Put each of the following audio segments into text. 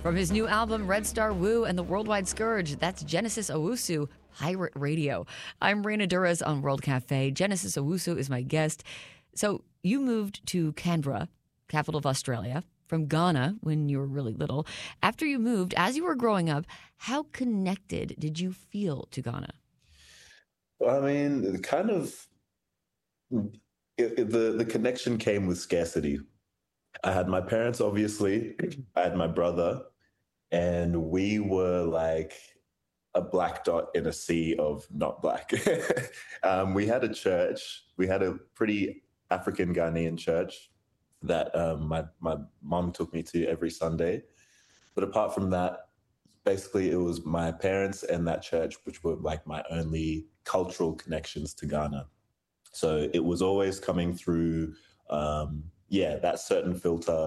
From his new album, Red Star Woo and the Worldwide Scourge, that's Genesis Owusu, Pirate Radio. I'm Reina Duras on World Cafe. Genesis Owusu is my guest. So you moved to Canberra, capital of Australia, from Ghana when you were really little. After you moved, as you were growing up, how connected did you feel to Ghana? I mean, kind of the connection came with scarcity. I had my parents, obviously. I had my brother, and we were like a black dot in a sea of not black. We had a church. We had a pretty African Ghanaian church that my mom took me to every Sunday. But apart from that, basically it was my parents and that church, which were like my only cultural connections to Ghana. So it was always coming through, that certain filter,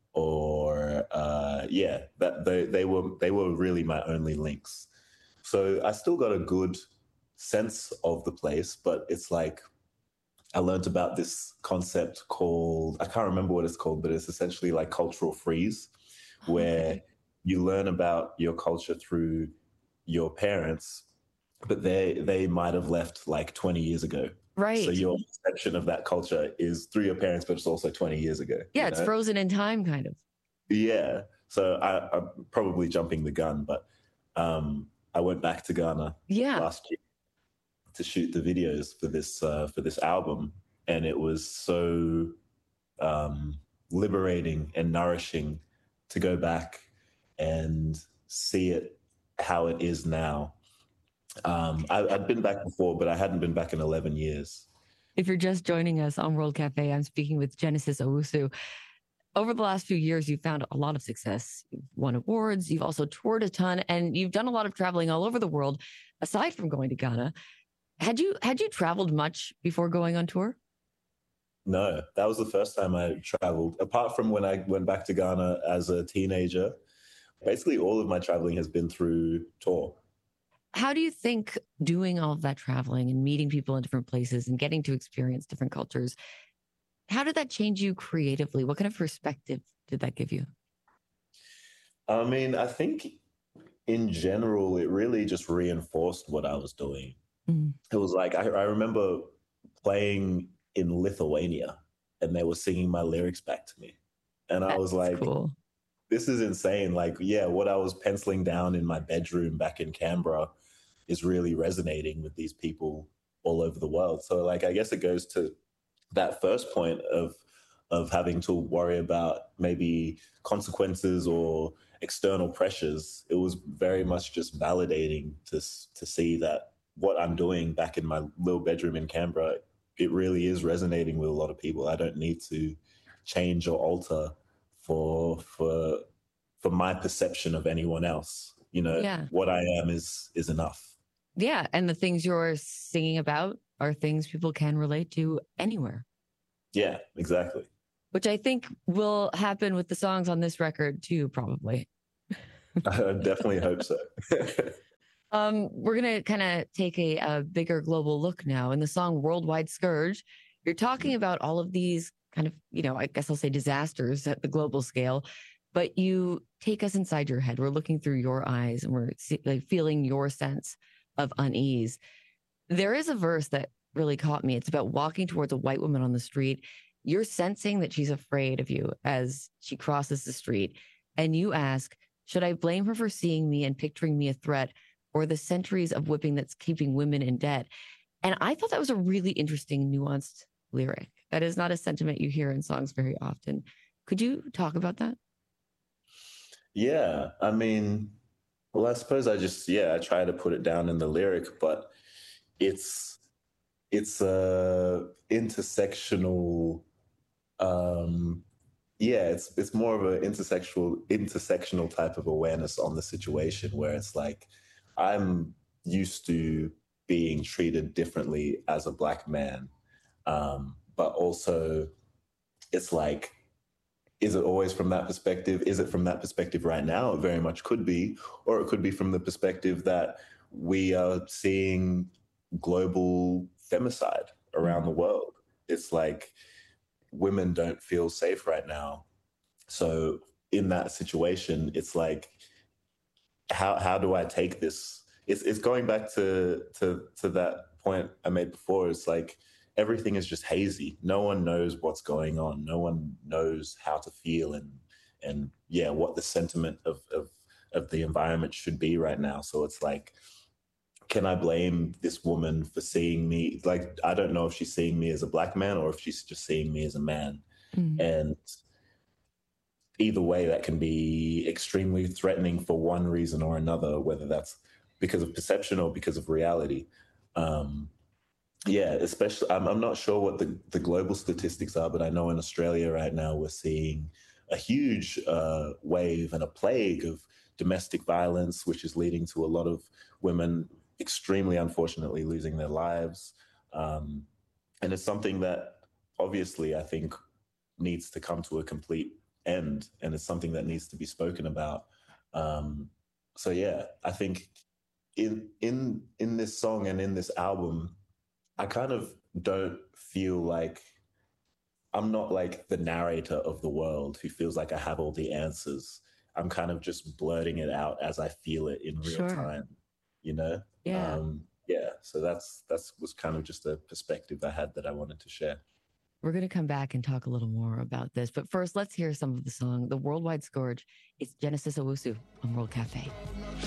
or that they were really my only links. So I still got a good sense of the place, but it's like I learned about this concept called, I can't remember what it's called, but it's essentially like cultural freeze, where you learn about your culture through your parents, but they might have left like 20 years ago. Right. So your perception of that culture is through your parents, but it's also 20 years ago. Yeah, it's frozen in time, kind of. Yeah. So I'm probably jumping the gun, but I went back to Ghana last year to shoot the videos for this album, and it was so liberating and nourishing to go back and see it how it is now. I'd been back before, but I hadn't been back in 11 years. If you're just joining us on World Cafe, I'm speaking with Genesis Owusu. Over the last few years, you've found a lot of success. You've won awards. You've also toured a ton, and you've done a lot of traveling all over the world, aside from going to Ghana. Had you traveled much before going on tour? No, that was the first time I traveled. Apart from when I went back to Ghana as a teenager, basically all of my traveling has been through tour. How do you think doing all of that traveling and meeting people in different places and getting to experience different cultures, how did that change you creatively? What kind of perspective did that give you? I mean, I think in general, it really just reinforced what I was doing. Mm. It was like, I remember playing in Lithuania and they were singing my lyrics back to me. And I was like, cool. This is insane. Like, yeah, what I was penciling down in my bedroom back in Canberra is really resonating with these people all over the world. So like, I guess it goes to that first point of having to worry about maybe consequences or external pressures. It was very much just validating to see that what I'm doing back in my little bedroom in Canberra, it really is resonating with a lot of people. I don't need to change or alter for my perception of anyone else. What I am is enough. Yeah, and the things you're singing about are things people can relate to anywhere. Yeah, exactly. Which I think will happen with the songs on this record too, probably. I definitely hope so. We're going to kind of take a bigger global look now. In the song Worldwide Scourge, you're talking about all of these kind of, I guess I'll say disasters at the global scale, but you take us inside your head. We're looking through your eyes and we're feeling your sense of unease. There is a verse that really caught me. It's about walking towards a white woman on the street. You're sensing that she's afraid of you as she crosses the street. And you ask, should I blame her for seeing me and picturing me a threat, or the centuries of whipping that's keeping women in debt? And I thought that was a really interesting, nuanced lyric. That is not a sentiment you hear in songs very often. Could you talk about that? Yeah, I mean, well, I suppose I try to put it down in the lyric, but it's a intersectional, it's more of an intersectional type of awareness on the situation, where it's like, I'm used to being treated differently as a Black man, but also it's like, is it always from that perspective? Is it from that perspective right now? It very much could be, or it could be from the perspective that we are seeing global femicide around the world. It's like women don't feel safe right now. So in that situation, it's like, how do I take this? It's going back to that point I made before. It's like everything is just hazy. No one knows what's going on. No one knows how to feel, and yeah, what the sentiment of the environment should be right now. So it's like, can I blame this woman for seeing me? Like, I don't know if she's seeing me as a black man or if she's just seeing me as a man. Mm. And either way, that can be extremely threatening for one reason or another, whether that's because of perception or because of reality. Um, yeah, especially, I'm not sure what the global statistics are, but I know in Australia right now we're seeing a huge wave and a plague of domestic violence, which is leading to a lot of women extremely unfortunately losing their lives. Um, and it's something that obviously I think needs to come to a complete end, and it's something that needs to be spoken about. Um, so yeah, I think in this song and in this album, I kind of don't feel like I'm not like the narrator of the world who feels like I have all the answers. I'm kind of just blurting it out as I feel it in real Sure. time, you know? Yeah. Yeah, so that's was kind of just a perspective I had that I wanted to share. We're going to come back and talk a little more about this. But first, let's hear some of the song, The Worldwide Scourge. It's Genesis Owusu on World Cafe.